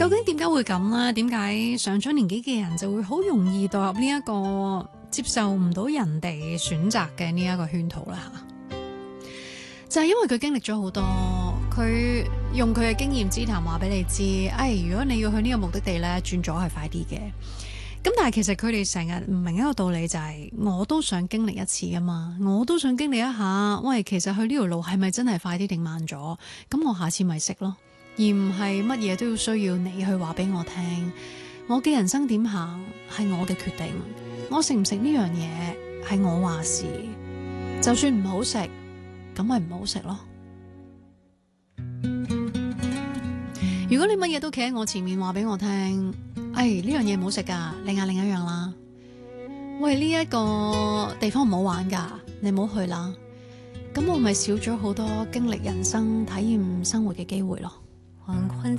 究竟點解會咁呢？點解上咗年紀嘅人就會好容易墮入呢一個接受唔到人哋選擇嘅呢一個圈套啦？就係因為佢經歷咗好多，佢用佢嘅經驗之談話俾你知，如果你要去呢個目的地呢，轉左係快啲嘅。咁但係其實佢哋成日唔明一個道理，就係我都想經歷一次噶嘛，我都想經歷一下。喂，其實去呢條路係咪真係快啲定慢咗？咁我下次咪識咯，而唔係乜嘢都要需要你去話俾我聽。我嘅人生點行係我嘅決定，我食唔食呢樣嘢係我話事。就算唔好食，咁咪唔好食咯。如果你乜嘢都企喺我前面話俾我聽，呢樣嘢唔好食噶，你嗌另一樣啦。喂，呢一個地方唔好玩噶，你唔好去啦。咁我咪少咗好多經歷人生、體驗生活嘅機會咯。 黃昏